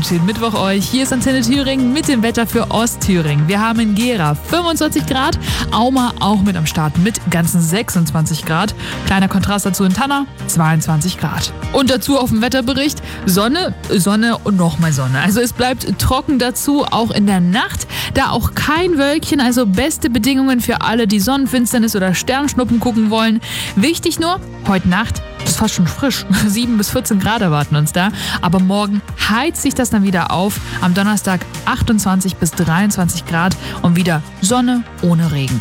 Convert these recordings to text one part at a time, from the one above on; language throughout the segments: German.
schönen Mittwoch euch. Hier ist Antenne Thüringen mit dem Wetter für Ostthüringen. Wir haben in Gera 25 Grad, Auma auch mit am Start mit ganzen 26 Grad. Kleiner Kontrast dazu in Tanna, 22 Grad. Und dazu auf dem Wetterbericht Sonne, Sonne und nochmal Sonne. Also es bleibt trocken dazu, auch in der Nacht. Da auch kein Wölkchen, also beste Bedingungen für alle, die Sonnenfinsternis oder Sternschnuppen gucken wollen. Wichtig nur, heute Nacht ist fast schon frisch. 7 bis 14 Grad erwarten uns da. Aber morgen heizt sich das dann wieder auf. Am Donnerstag 28 bis 23 Grad und wieder Sonne ohne Regen.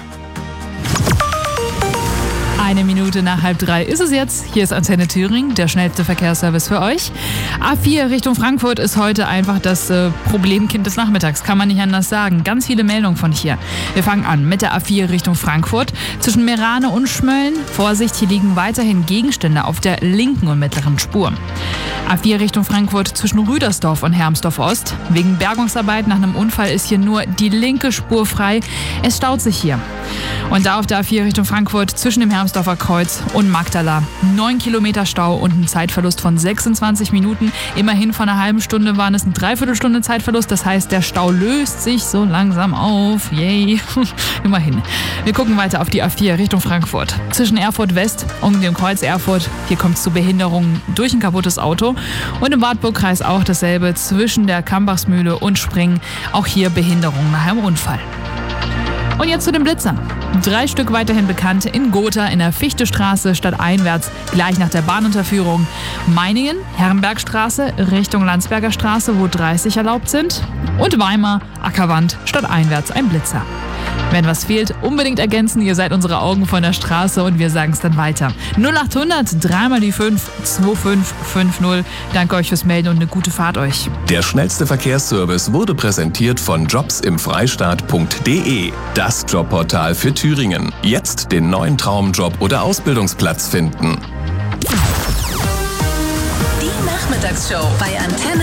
1 Minute nach 2:30 ist es jetzt. Hier ist Antenne Thüringen, der schnellste Verkehrsservice für euch. A4 Richtung Frankfurt ist heute einfach das Problemkind des Nachmittags, kann man nicht anders sagen. Ganz viele Meldungen von hier. Wir fangen an mit der A4 Richtung Frankfurt. Zwischen Meerane und Schmölln, Vorsicht, hier liegen weiterhin Gegenstände auf der linken und mittleren Spur. A4 Richtung Frankfurt zwischen Rüdersdorf und Hermsdorf Ost. Wegen Bergungsarbeit nach einem Unfall ist hier nur die linke Spur frei. Es staut sich hier. Und da auf der A4 Richtung Frankfurt zwischen dem Hermsdorfer Kreuz und Magdala. 9 Kilometer Stau und ein Zeitverlust von 26 Minuten. Immerhin von einer halben Stunde waren es eine Dreiviertelstunde Zeitverlust. Das heißt, der Stau löst sich so langsam auf. Yay. Immerhin. Wir gucken weiter auf die A4 Richtung Frankfurt. Zwischen Erfurt West und dem Kreuz Erfurt. Hier kommt es zu Behinderungen durch ein kaputtes Auto. Und im Wartburgkreis auch dasselbe zwischen der Kambachsmühle und Springen. Auch hier Behinderungen nach einem Unfall. Und jetzt zu den Blitzern. 3 Stück weiterhin bekannt in Gotha in der Fichtestraße stadteinwärts, gleich nach der Bahnunterführung. Meiningen, Herrenbergstraße Richtung Landsberger Straße, wo 30 erlaubt sind. Und Weimar, Ackerwand, stadteinwärts ein Blitzer. Wenn was fehlt, unbedingt ergänzen. Ihr seid unsere Augen von der Straße und wir sagen es dann weiter. 0800 3 mal die 5 2550. Danke euch fürs Melden und eine gute Fahrt euch. Der schnellste Verkehrsservice wurde präsentiert von jobsimfreistaat.de. Das Jobportal für Thüringen. Jetzt den neuen Traumjob oder Ausbildungsplatz finden. Die Nachmittagsshow bei Antenne